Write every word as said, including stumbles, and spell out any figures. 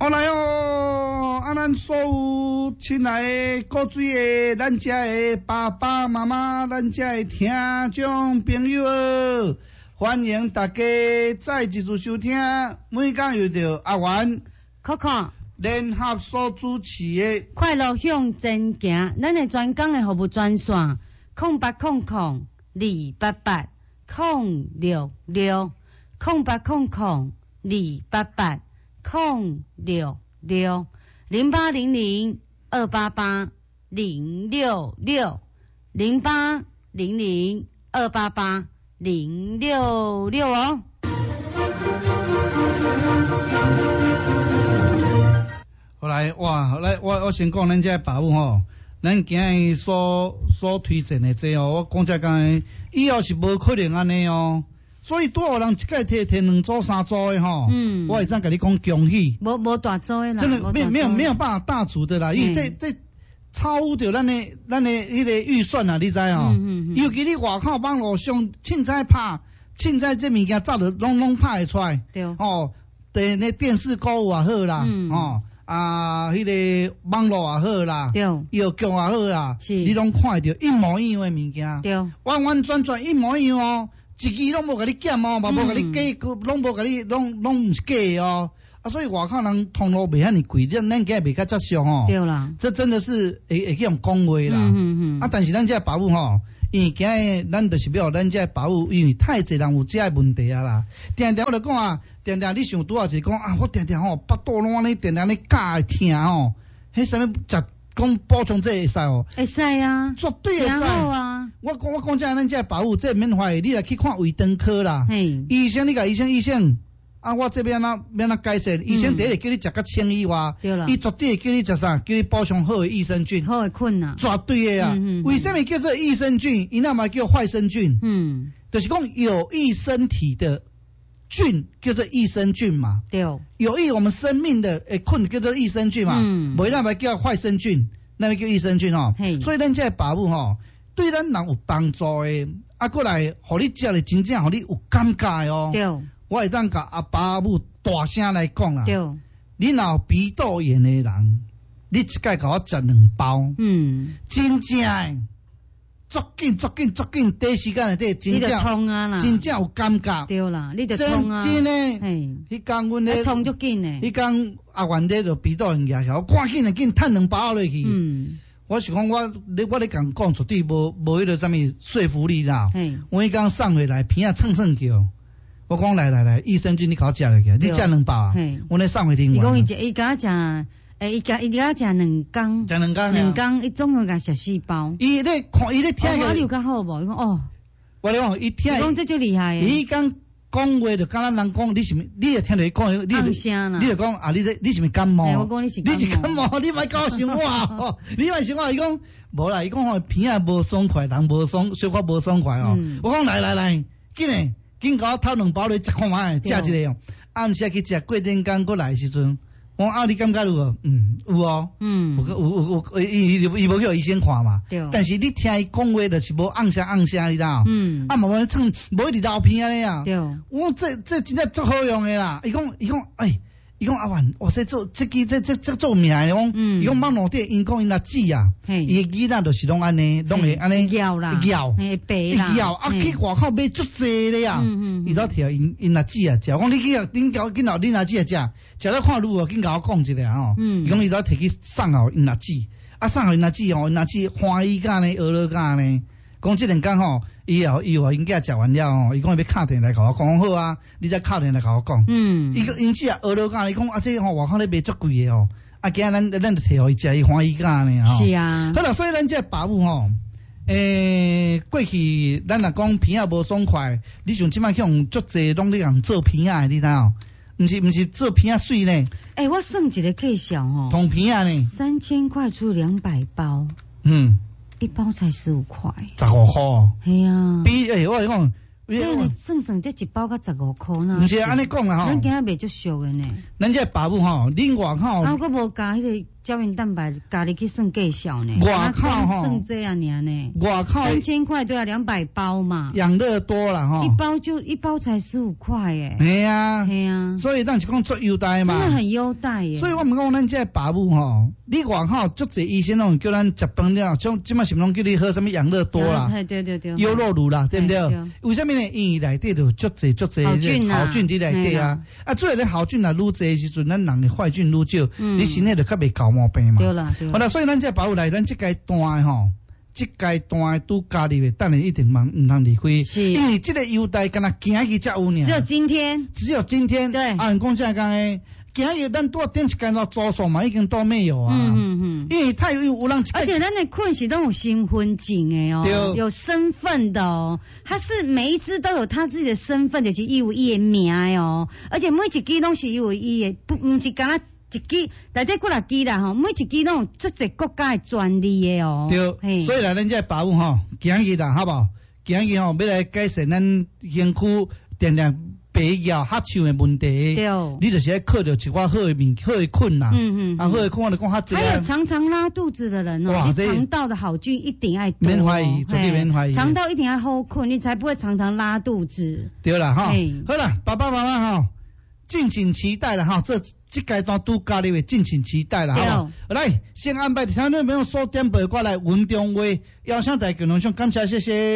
好来哦，啊，咱所有亲爱的各水的，咱遮的爸爸妈妈，咱遮的听众朋友，欢迎大家再一次收听，每讲又到阿元、 Coco 联合所主持的快乐向前行，咱的专讲的服务专线空八空空二八八空六六空八空空二八八空六六零八零零二八八零六六零八零零二八八零六六哦。 好来，哇，来，我我先讲咱这爸母吼，咱今日所所推荐的这哦，我讲这讲，以后是无可能安尼哦。所以多少人一届摕摕两组三组的吼，嗯，我会这样跟你讲恭喜。 无无大组的啦， 真的没有没有没有办法大组的啦，因为这这超乎着咱的咱的迄个预算啊，你知哦？嗯嗯尤其你外口网络上凊彩拍，凊彩这物件早就拢拢拍会出来。 对。 哦，电那电视购物也好啦，嗯、哦啊，迄、那个网络也好啦， 对， 药局也好啦， 是， 你拢看到一模一样的物件， 对， 完完全全一模一样哦。一支拢无甲你减哦，嘛无甲你加，拢无甲你拢拢毋是假的哦。啊，所以外口人通路袂遐尼贵，咱咱家袂较接受吼。 对啦， 这真的是会会去用讲话啦。嗯嗯嗯。啊，但是咱这保姆吼，因为今日咱就是要咱这保姆，因为太侪人有这问题啊啦。定定我就讲啊，定定你想拄啊，就是讲啊，我定定吼腹肚拢安尼，定定咧夹会疼吼，迄啥物食。讲补充这会使哦， 会使啊， 绝对会使啊！ 我讲我讲这咱这保护这免怀疑，你来去看胃肠科啦。 嘿， 医生你甲医生医生，啊我这边哪免哪解释？医生第一个叫你食较清以外， 对啦， 伊绝对会叫你食啥？叫你补充好的益生菌， 好的菌啊， 绝对的啊。嗯嗯为什么叫做益生菌？伊那嘛叫坏生菌？嗯，就是讲有益身体的。菌叫做益生菌嘛， 对， 有益我们生命的诶菌叫做益生菌嘛，嗯，袂那么叫坏生菌，那么叫益生菌哦。所以咱这保护吼，对咱人有帮助的，啊，过来，互你食的真正互你有感觉哦。 对， 我会当甲阿爸母大声来讲啊， 对， 你若有鼻窦炎的人，你一届甲我食两包，嗯，真正的。足紧足紧足紧，短时间内底真正通啊啦， 真正有感觉。 对啦，你就通啊。 真真诶，迄天阮咧通足紧诶。 迄天阿元咧就鼻窦炎举起，我赶紧诶紧趁两包落去。嗯，我是讲我咧我咧共讲绝对无无迄个啥物说服力啦。我迄天送回来片仔蹭蹭叫，我讲来来来，益生菌你甲我食落去，你食两包啊？我咧送回听。 伊讲伊伊甲我食。诶，伊甲伊甲食两工， 食两工， 两工，伊总共甲食四包。 伊咧看，伊咧听个。我有较好无？伊讲哦， 我咧讲，伊听。 伊讲这就厉害诶。 伊讲讲话就敢若人讲，你是咪？你也听到伊讲，你暗声啦。 你就讲啊，你这你是咪感冒？ 我讲你是你是感冒，你莫搞想我哦，你莫想我。伊讲无啦，伊讲吼鼻仔无爽快，人无爽，小可无爽快哦。我讲来来来，紧诶，紧甲我偷两包来食看卖，食一个哦。暗时去食过顶工过来时阵。我啊，你感觉有无？嗯，有哦。嗯，有有有有，伊伊伊无叫医生看嘛。对。但是你听伊讲话，就是无按声按声，你知道？嗯。啊，无无蹭，无一直流片安尼啊。对。我这这真正足好用的啦。伊讲伊讲，哎，伊讲阿元，哇塞，做这支这这这做名的讲，伊讲网络顶因讲因阿姊啊，伊囡仔就是拢安尼，拢会安尼咬啦， 咬， 会白啦， 咬啊去外口买足济的呀。嗯嗯。伊都摕因因阿姊啊食，我讲你去啊，恁交囡仔恁阿姊啊食。食了看如何，紧甲我讲一下吼。嗯。伊讲伊都摕去送互因阿姊，啊送互因阿姊吼，因阿姊欢喜甲呢，学了甲呢。讲即两工吼，伊又伊又因囝食完了吼，伊讲要敲电来甲我讲好啊，你再敲电来甲我讲。嗯。伊个因姊啊学了甲，伊讲啊这吼外口咧卖足贵诶吼，啊今咱咱就摕互伊食，伊欢喜甲呢吼。 是啊。 好啦，所以咱这爸母吼，诶、欸、过去咱若讲片仔无爽快，你像即摆去用足济拢咧用做片仔，你知影？毋是毋是做片仔水呢？ 诶、欸，我算一个计小吼， 同片仔呢？ 三千块出两百包， 嗯， 一包才十五块， 十五块哦。 系啊， 比诶、欸，我讲， 你算算这一包才十五块呢？ 毋是安尼讲啦吼， 咱今仔卖足俗的呢。 咱这爸母吼，恁外口， 啊，我无加迄个胶原蛋白家己去算计数呢， 外口吼算这样尔呢， 外口三千块对啊，两百包嘛， 养乐多啦吼， 一包就一包才十五块诶， 系啊， 系啊， 所以咱是讲做优待嘛， 真的很优待耶。 所以我们讲咱这爸母吼，你外口足侪医生拢叫咱食饭了，像即马是拢叫你喝什么养乐多啦， 对对对， 优酪乳啦，对不对？为什么呢？因为内底就足侪足侪好菌伫内底啊，啊，做咧好菌啊，愈侪时阵，咱人的坏菌愈少，你身体就较袂搞毛病嘛。 对啦，对啦。 好啦，所以咱这保护来，咱这阶段的吼，这阶段的拄加入的，等下一定忙唔通离开， 是， 因为这个优待敢若今日才有呢， 只有今天， 只有今天。 对， 啊，讲这讲诶。今日咱多点一间到左手嘛，已经都没有啊。 嗯嗯嗯。 因为太有有人， 而且咱的困是都有身份证的哦， 对， 有身份的哦。它是每一只都有它自己的身份，就是伊有伊的名的哦。而且每一支拢是有伊的，不唔是干那一支内底几若支啦吼，每一支拢有足侪国家的专利的哦。 对，所以来咱这保护吼，今日啦，好不好？今日吼要来改善咱身躯点点。白药黑手的问题， 对， 你就是要靠着一寡好的面，好的困啦， 嗯嗯， 啊好的困我就讲较济。 还有常常拉肚子的人哦，你肠道的好菌一定爱多， 免怀疑，绝对免怀疑。 肠道一定要好困，你才不会常常拉肚子。 对啦哈，好啦，爸爸妈妈哈，敬请期待了哈，这这阶段都加入的，敬请期待了，好不好？来，先安排听众朋友锁点八卦来文中话，邀请大家共同上感谢谢谢。